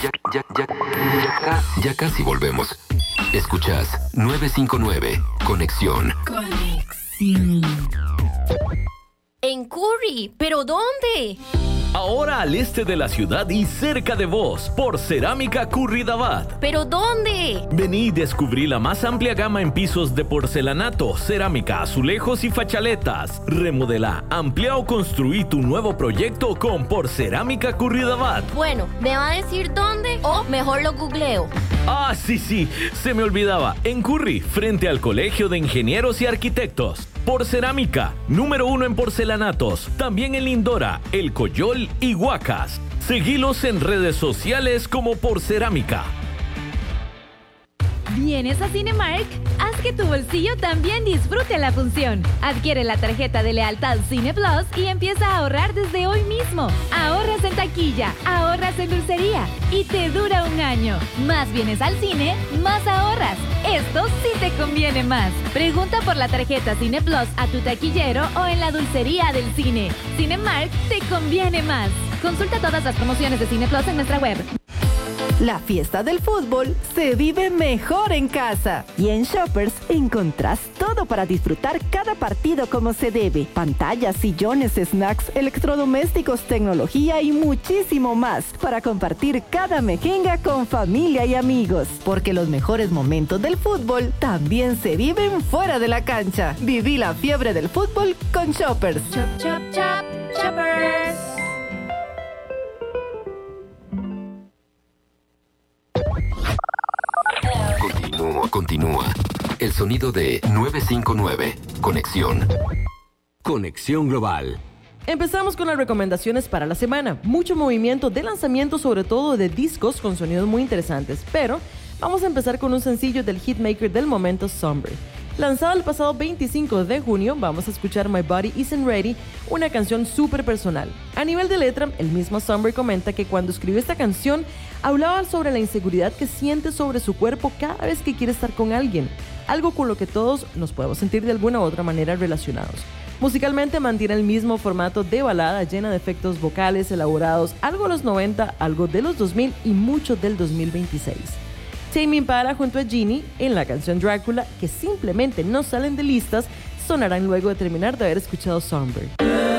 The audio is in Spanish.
Ya casi volvemos. Escuchas 959 Conexión. En Curry, ¿pero dónde? Ahora al este de la ciudad y cerca de vos, por Cerámica Curridabat. ¿Pero dónde? Vení y descubrí la más amplia gama en pisos de porcelanato, cerámica, azulejos y fachaletas. Remodela, amplía o construí tu nuevo proyecto con Porcerámica Curridabat. Bueno, ¿me va a decir dónde? O mejor lo googleo. Ah, sí, se me olvidaba. En Curry, frente al Colegio de Ingenieros y Arquitectos. Porcerámica, número 1 en porcelanatos. También en Lindora, El Coyol y Huacas. Seguilos en redes sociales como Porcerámica. ¿Vienes a Cinemark? Haz que tu bolsillo también disfrute la función. Adquiere la tarjeta de lealtad Cine Plus y empieza a ahorrar desde hoy mismo. Ahorras en taquilla, ahorras en dulcería y te dura un año. Más vienes al cine, más ahorras. Esto sí te conviene más. Pregunta por la tarjeta Cine Plus a tu taquillero o en la dulcería del cine. Cinemark te conviene más. Consulta todas las promociones de Cine Plus en nuestra web. La fiesta del fútbol se vive mejor en casa. Y en Shoppers encontrás todo para disfrutar cada partido como se debe. Pantallas, sillones, snacks, electrodomésticos, tecnología y muchísimo más. Para compartir cada mejenga con familia y amigos. Porque los mejores momentos del fútbol también se viven fuera de la cancha. Viví la fiebre del fútbol con Shoppers. Chop, chop, chop, Shoppers. Continúa. El sonido de 959. Conexión. Conexión Global. Empezamos con las recomendaciones para la semana. Mucho movimiento de lanzamiento, sobre todo de discos con sonidos muy interesantes. Pero vamos a empezar con un sencillo del hitmaker del momento, Sombre. Lanzado el pasado 25 de junio, vamos a escuchar My Body Isn't Ready, una canción súper personal. A nivel de letra, el mismo Sombre comenta que cuando escribió esta canción, hablaba sobre la inseguridad que siente sobre su cuerpo cada vez que quiere estar con alguien, algo con lo que todos nos podemos sentir de alguna u otra manera relacionados. Musicalmente mantiene el mismo formato de balada llena de efectos vocales elaborados, algo de los 90, algo de los 2000 y mucho del 2026. Tame Impala junto a Genie en la canción Drácula, que simplemente no salen de listas, sonarán luego de terminar de haber escuchado Sombre.